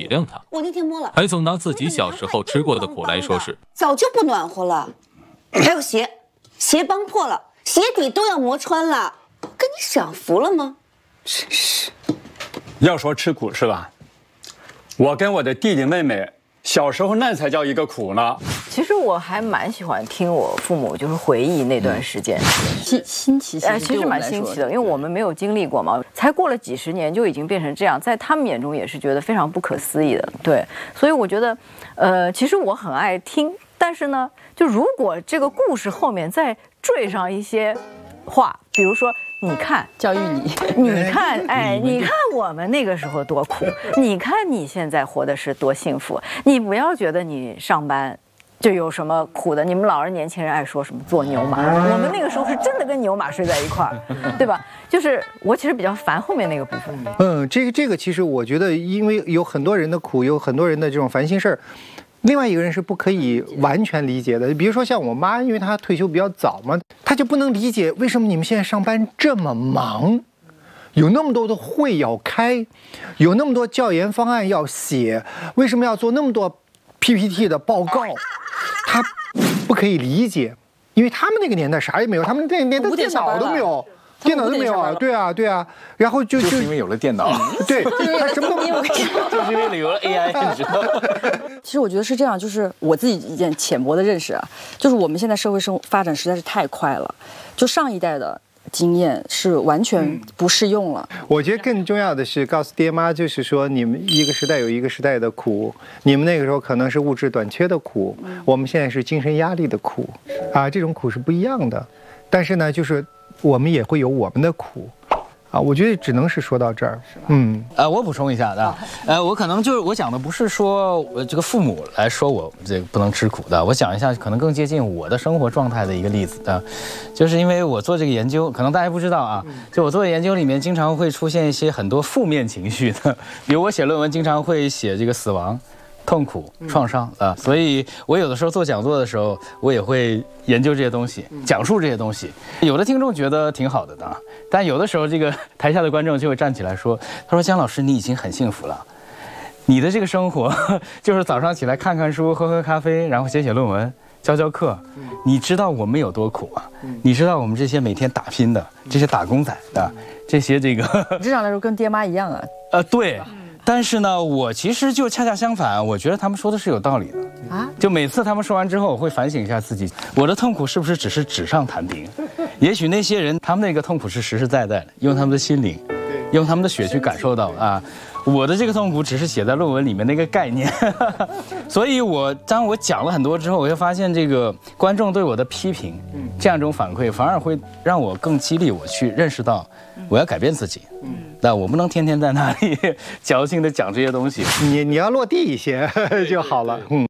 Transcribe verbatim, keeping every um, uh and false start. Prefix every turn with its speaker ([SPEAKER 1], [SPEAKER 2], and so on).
[SPEAKER 1] 谅他。
[SPEAKER 2] 我那天摸了，
[SPEAKER 1] 还总拿自己小时候吃过的苦来说事，
[SPEAKER 2] 早就不暖和了。还有鞋，鞋帮破了，鞋底都要磨穿了，跟你享福了吗？真是。
[SPEAKER 3] 要说吃苦是吧？我跟我的弟弟妹妹小时候那才叫一个苦呢。
[SPEAKER 4] 其实我还蛮喜欢听我父母就是回忆那段时间，
[SPEAKER 5] 新新奇，
[SPEAKER 4] 呃，其实蛮新奇的，因为我们没有经历过嘛，才过了几十年就已经变成这样，在他们眼中也是觉得非常不可思议的，对，所以我觉得，呃，其实我很爱听，但是呢，就如果这个故事后面再缀上一些话，比如说。你看，
[SPEAKER 5] 教育你，
[SPEAKER 4] 你看，哎，你看我们那个时候多苦，你看你现在活的是多幸福。你不要觉得你上班就有什么苦的。你们老是年轻人爱说什么做牛马，我们那个时候是真的跟牛马睡在一块儿，对吧？就是我其实比较烦后面那个部分。
[SPEAKER 6] 嗯，这个这个其实我觉得，因为有很多人的苦，有很多人的这种烦心事儿。另外一个人是不可以完全理解的，比如说像我妈，因为她退休比较早嘛，她就不能理解为什么你们现在上班这么忙，有那么多的会要开，有那么多教研方案要写，为什么要做那么多 P P T 的报告？她不可以理解，因为他们那个年代啥也没有，他们那个年代电脑都没有。电脑都没有啊，对啊，对啊，然后就
[SPEAKER 7] 就是因为有了电脑，
[SPEAKER 6] 对，他什么都没有，
[SPEAKER 7] 就是因为有了 A I， 你知道。
[SPEAKER 5] 其实我觉得是这样，就是我自己一点浅薄的认识啊，就是我们现在社会生活发展实在是太快了，就上一代的经验是完全不适用了。
[SPEAKER 6] 我觉得更重要的是告诉爹妈，就是说你们一个时代有一个时代的苦，你们那个时候可能是物质短缺的苦，我们现在是精神压力的苦，啊，这种苦是不一样的。但是呢，就是我们也会有我们的苦，啊，我觉得只能是说到这儿。嗯，
[SPEAKER 7] 呃，我补充一下的，呃，我可能就是我讲的不是说我这个父母来说我这个不能吃苦的，我讲一下可能更接近我的生活状态的一个例子的，就是因为我做这个研究，可能大家不知道啊，就我做的研究里面经常会出现一些很多负面情绪的，比如我写论文经常会写这个死亡。痛苦、创伤啊，所以我有的时候做讲座的时候，我也会研究这些东西，讲述这些东西。有的听众觉得挺好的的，但有的时候这个台下的观众就会站起来说：“他说姜老师，你已经很幸福了，你的这个生活就是早上起来看看书、喝喝咖啡，然后写写论文、教教课。你知道我们有多苦啊？你知道我们这些每天打拼的这些打工仔的这些这个，
[SPEAKER 5] 职场来说跟爹妈一样啊。
[SPEAKER 7] 呃，对。”但是呢，我其实就恰恰相反，我觉得他们说的是有道理的啊。就每次他们说完之后，我会反省一下自己，我的痛苦是不是只是纸上谈兵？也许那些人他们那个痛苦是实实在在的，用他们的心灵，用他们的血去感受到啊。我的这个痛苦只是写在论文里面那个概念。所以我当我讲了很多之后，我就发现这个观众对我的批评，这样一种反馈反而会让我更激励我去认识到我要改变自己。那我不能天天在那里矫情的讲这些东西，
[SPEAKER 6] 你你要落地一些就好了。嗯。